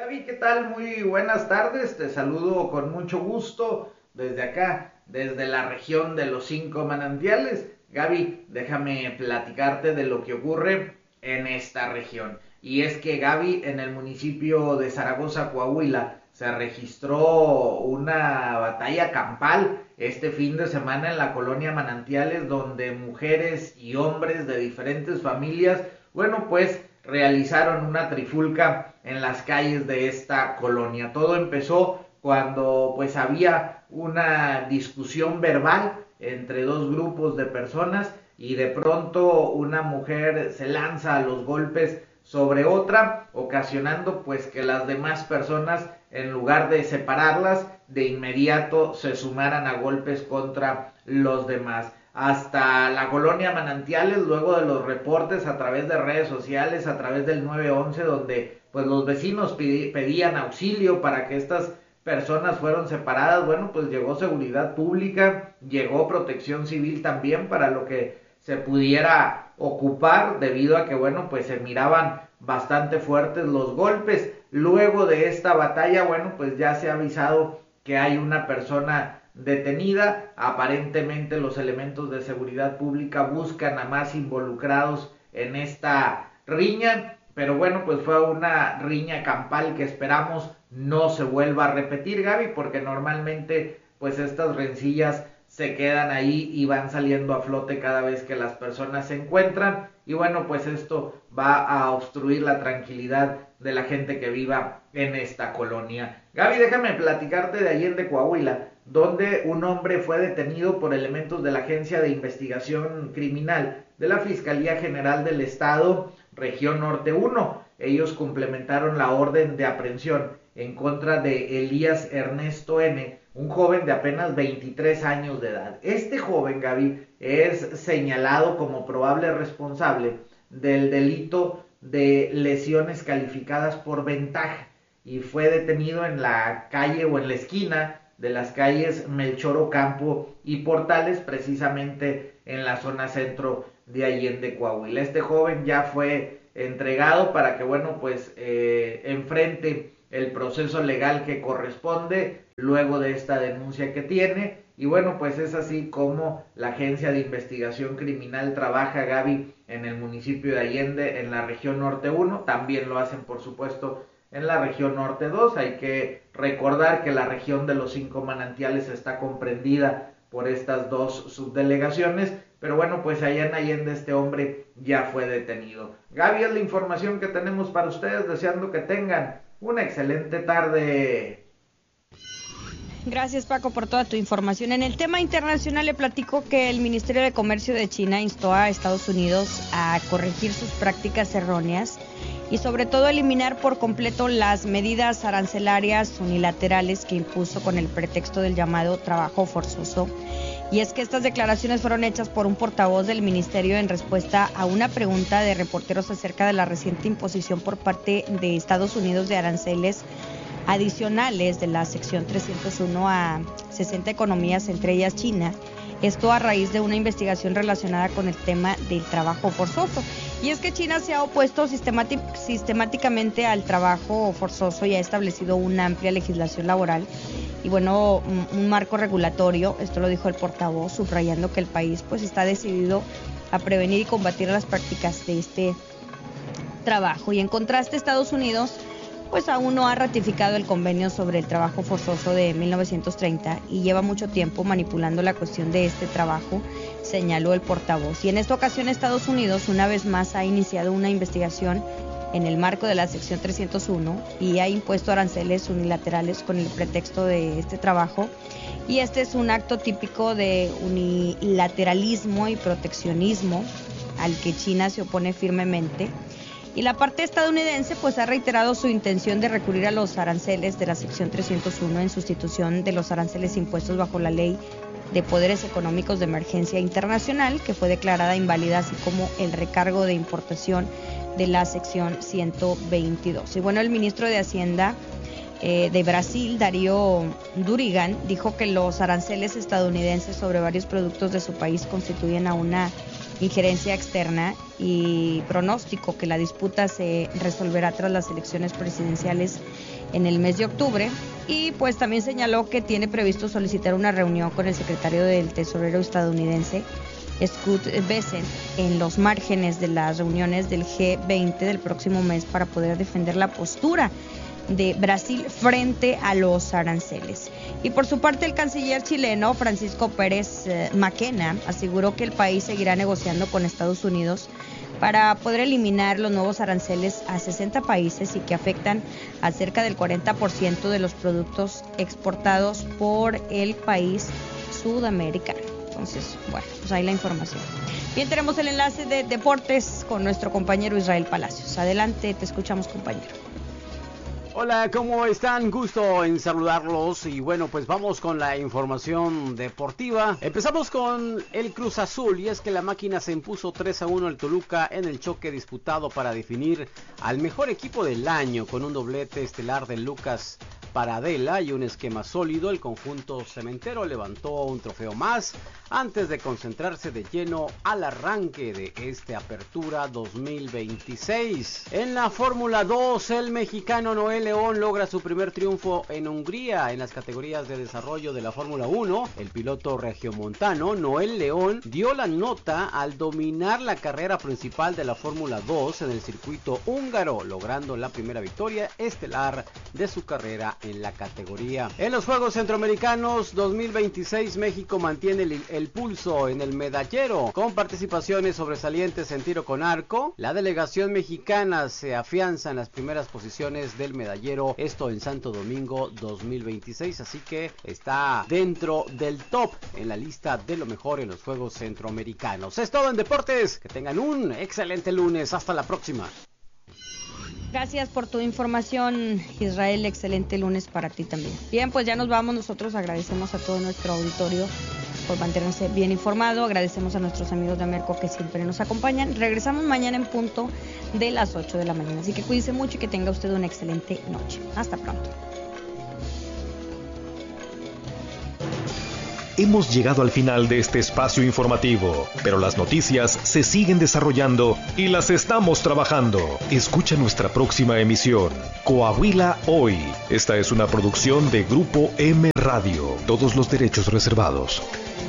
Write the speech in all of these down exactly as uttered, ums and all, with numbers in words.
Gaby, ¿qué tal? Muy buenas tardes, te saludo con mucho gusto desde acá, desde la región de los cinco manantiales. Gaby, déjame platicarte de lo que ocurre en esta región. Y es que Gaby, en el municipio de Zaragoza, Coahuila, se registró una batalla campal este fin de semana en la colonia Manantiales, donde mujeres y hombres de diferentes familias, bueno, pues realizaron una trifulca en las calles de esta colonia. Todo empezó cuando pues había una discusión verbal entre dos grupos de personas y de pronto una mujer se lanza a los golpes sobre otra, ocasionando pues que las demás personas, en lugar de separarlas, de inmediato se sumaran a golpes contra los demás. Hasta la colonia Manantiales, luego de los reportes a través de redes sociales, a través del nueve once, donde pues los vecinos pedían auxilio para que estas personas fueron separadas. Bueno, pues llegó seguridad pública, llegó protección civil también para lo que se pudiera ocupar, debido a que, bueno, pues se miraban bastante fuertes los golpes. Luego de esta batalla, bueno, pues ya se ha avisado que hay una persona detenida. Aparentemente los elementos de seguridad pública buscan a más involucrados en esta riña, pero bueno, pues fue una riña campal que esperamos no se vuelva a repetir, Gaby, porque normalmente pues estas rencillas se quedan ahí y van saliendo a flote cada vez que las personas se encuentran, y bueno, pues esto va a obstruir la tranquilidad de la gente que viva en esta colonia. Gaby, déjame platicarte de Allende, Coahuila, donde un hombre fue detenido por elementos de la Agencia de Investigación Criminal de la Fiscalía General del Estado, Región Norte uno. Ellos complementaron la orden de aprehensión en contra de Elías Ernesto N., un joven de apenas veintitrés años de edad. Este joven, Gaby, es señalado como probable responsable del delito de lesiones calificadas por ventaja y fue detenido en la calle o en la esquina de las calles Melchor Ocampo y Portales, precisamente en la zona centro de Allende, Coahuila. Este joven ya fue entregado para que, bueno, pues eh, enfrente el proceso legal que corresponde luego de esta denuncia que tiene. Y bueno, pues es así como la Agencia de Investigación Criminal trabaja, Gaby, en el municipio de Allende, en la región Norte uno. También lo hacen, por supuesto, en la región Norte dos. Hay que recordar que la región de los cinco manantiales está comprendida por estas dos subdelegaciones, pero bueno, pues allá en Allende este hombre ya fue detenido. Gaby, es la información que tenemos para ustedes, deseando que tengan una excelente tarde. Gracias, Paco, por toda tu información. En el tema internacional le platico que el Ministerio de Comercio de China instó a Estados Unidos a corregir sus prácticas erróneas y sobre todo eliminar por completo las medidas arancelarias unilaterales que impuso con el pretexto del llamado trabajo forzoso. Y es que estas declaraciones fueron hechas por un portavoz del ministerio en respuesta a una pregunta de reporteros acerca de la reciente imposición por parte de Estados Unidos de aranceles adicionales de la sección trescientos uno a sesenta economías, entre ellas China. Esto a raíz de una investigación relacionada con el tema del trabajo forzoso. Y es que China se ha opuesto sistemáticamente al trabajo forzoso y ha establecido una amplia legislación laboral y bueno, un marco regulatorio. Esto lo dijo el portavoz, subrayando que el país pues está decidido a prevenir y combatir las prácticas de este trabajo. Y en contraste, Estados Unidos pues aún no ha ratificado el convenio sobre el trabajo forzoso de mil novecientos treinta y lleva mucho tiempo manipulando la cuestión de este trabajo, señaló el portavoz. Y en esta ocasión Estados Unidos una vez más ha iniciado una investigación en el marco de la sección trescientos uno y ha impuesto aranceles unilaterales con el pretexto de este trabajo. Y este es un acto típico de unilateralismo y proteccionismo al que China se opone firmemente. Y la parte estadounidense pues ha reiterado su intención de recurrir a los aranceles de la sección trescientos uno en sustitución de los aranceles impuestos bajo la ley de poderes económicos de emergencia internacional, que fue declarada inválida, así como el recargo de importación de la sección ciento veintidós. Y bueno, el ministro de Hacienda eh, de Brasil, Darío Durigan, dijo que los aranceles estadounidenses sobre varios productos de su país constituyen a una injerencia externa y pronóstico que la disputa se resolverá tras las elecciones presidenciales en el mes de octubre. Y pues también señaló que tiene previsto solicitar una reunión con el secretario del Tesorero estadounidense, Scott Bessent, en los márgenes de las reuniones del G veinte del próximo mes para poder defender la postura de Brasil frente a los aranceles. Y por su parte, el canciller chileno Francisco Pérez eh, Maquena aseguró que el país seguirá negociando con Estados Unidos para poder eliminar los nuevos aranceles a sesenta países y que afectan a cerca del cuarenta por ciento de los productos exportados por el país sudamericano. Entonces, bueno, pues ahí la información. Bien, tenemos el enlace de deportes con nuestro compañero Israel Palacios. Adelante, te escuchamos, compañero. Hola, ¿cómo están? Gusto en saludarlos y bueno, pues vamos con la información deportiva. Empezamos con el Cruz Azul y es que la máquina se impuso tres a uno al Toluca en el choque disputado para definir al mejor equipo del año con un doblete estelar de Lucas Paradela y un esquema sólido. El conjunto cementero levantó un trofeo más antes de concentrarse de lleno al arranque de esta apertura dos mil veintiséis. En la Fórmula dos, el mexicano Noel León logra su primer triunfo en Hungría en las categorías de desarrollo de la Fórmula uno. El piloto regiomontano Noel León dio la nota al dominar la carrera principal de la Fórmula dos en el circuito húngaro, logrando la primera victoria estelar de su carrera en la categoría. En los Juegos Centroamericanos dos mil veintiséis, México mantiene el, el pulso en el medallero con participaciones sobresalientes en tiro con arco. La delegación mexicana se afianza en las primeras posiciones del medallero, esto en Santo Domingo dos mil veintiséis, así que está dentro del top en la lista de lo mejor en los Juegos Centroamericanos. Es todo en deportes, que tengan un excelente lunes, hasta la próxima. Gracias por tu información, Israel. Excelente lunes para ti también. Bien, pues ya nos vamos. Nosotros agradecemos a todo nuestro auditorio por mantenerse bien informado. Agradecemos a nuestros amigos de Amerco que siempre nos acompañan. Regresamos mañana en punto de las ocho de la mañana. Así que cuídese mucho y que tenga usted una excelente noche. Hasta pronto. Hemos llegado al final de este espacio informativo, pero las noticias se siguen desarrollando y las estamos trabajando. Escucha nuestra próxima emisión, Coahuila Hoy. Esta es una producción de Grupo M Radio. Todos los derechos reservados.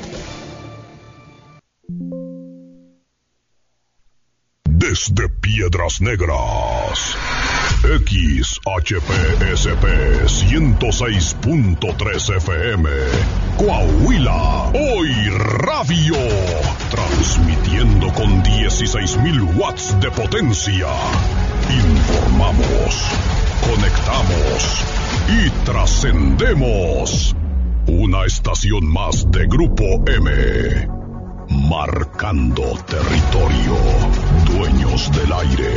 Desde Piedras Negras, X H P S P ciento seis punto tres F M, Coahuila Hoy Radio, transmitiendo con dieciséis mil watts de potencia. Informamos, conectamos y trascendemos. Una estación más de Grupo M, marcando territorio, dueños del aire.